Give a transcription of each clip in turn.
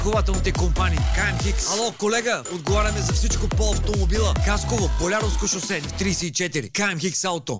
застрахователните компании. КМ Хикс. Ало, колега, отговаряме за всичко по автомобила. Хасково, Болярско шосе, 34. КМ Хикс Ауто.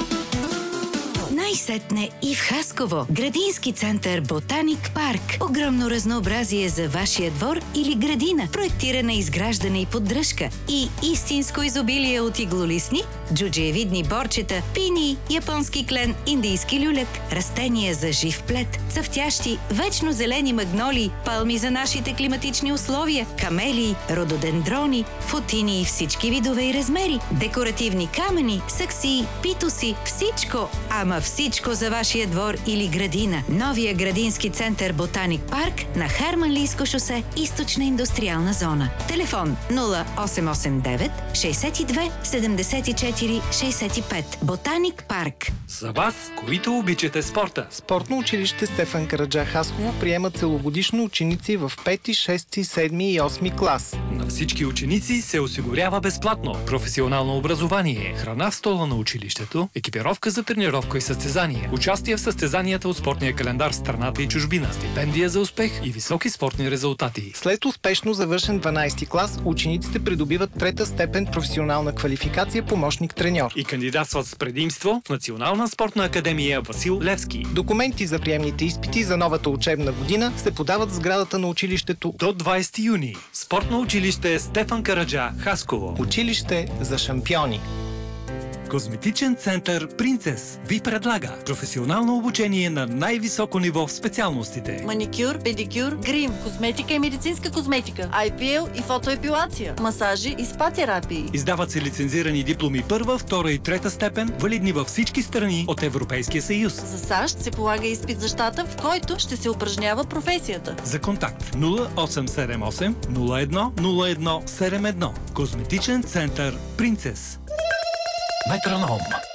Най-сетне и в Хасково. Градински център Ботаник парк. Огромно разнообразие за вашия двор или градина. Проектиране, изграждане и поддръжка. И истинско изобилие от иглолистни, джуджиевидни борчета, пини, японски клен, индийски люляк, растения за жив плет, цъфтящи, вечно зелени магнолии, палми за нашите климатични условия, камелии, рододендрони, футини и всички видове и размери, декоративни камъни, саксии, питоси, всичко, ама всичко за вашия двор или градина. Новия градински център Ботаник парк на Харманлийско шосе, източна индустриална зона. Телефон 0889 62 74 65. Ботаник парк. За вас, които обичате спорта. Спортно училище Стефан Караджа Хасково приема целогодишно ученици в 5, 6, 7 и 8 клас. На всички ученици се осигурява безплатно професионално образование, храна в стола на училището, екипировка за тренировка и състезания, участие в състезанията от спортния календар в страната и чужбина, стипендия за успех и високи спортни резултати. След успешно завършен 12 клас, учениците придобиват трета степен професионална квалификация помощник-треньор. И кандидатстват с предимство в Национална спортна академия Васил Левски. Документи за приемните изпити за новата учебна година се подават в сградата на училището До 20 юни. Спортно училище Стефан Караджа Хасково. Училище за шампиони. Козметичен център Принцес ви предлага професионално обучение на най-високо ниво в специалностите. Маникюр, педикюр, грим, козметика и медицинска козметика, IPL и фотоепилация, масажи и спа терапии. Издават се лицензирани дипломи първа, втора и трета степен, валидни във всички страни от Европейския съюз. За САЩ се полага изпит за щата, в който ще се упражнява професията. За контакт 0878 01 01 71. Козметичен център Принцес. Метроном.